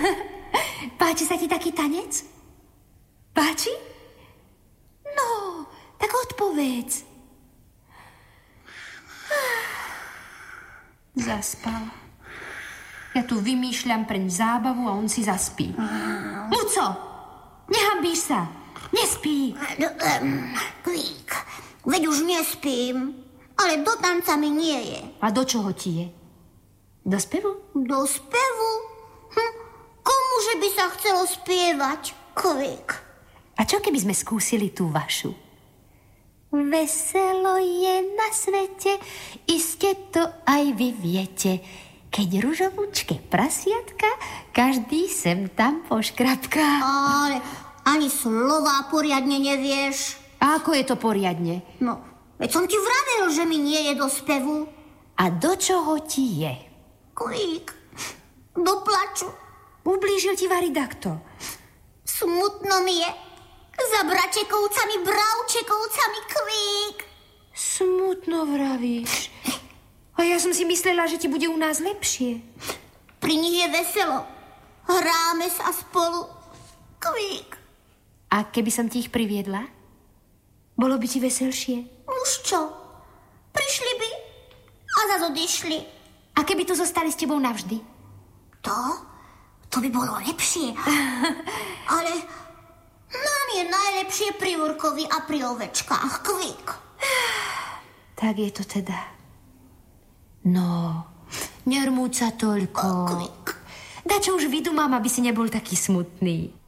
Páči sa ti taký tanec? Páči? No, tak odpovedz. Zaspal. Ja tu vymýšľam preň zábavu a on si zaspí. Luco, nehambíš sa. Nespí. Kvík, veď už nespím, ale do tanca mi nie je. A do čoho ti je? Do spevu? Do spevu? Komuže by sa chcelo spievať? Kvík. A čo keby sme skúsili tú vašu? Veselo je na svete, iste to aj vy viete. Keď ružovúčke prasiatka, každý sem tam poškrapká. Ale ani slová poriadne nevieš. A ako je to poriadne? No, veď som ti vravel, že mi nie je do spevu. A do čoho ti je? Kvík, do plaču. Ublížil ti Varidakto. Smutno mi je. Za bračekovcami, bravčekovcami, Kvík. Smutno vravíš. A ja som si myslela, že ti bude u nás lepšie. Pri nich je veselo. Hráme sa spolu. Kvík. A keby som ti ich priviedla? Bolo by ti veselšie? Už čo? Prišli by a zase odišli. A keby tu zostali s tebou navždy? To by bolo lepšie. Ale nám je najlepšie pri Jurkovi a pri ovečkách, Kvík. Tak je to teda. No, nermúť sa toľko. Kvík. Dačo už vidumám, aby si nebol taký smutný.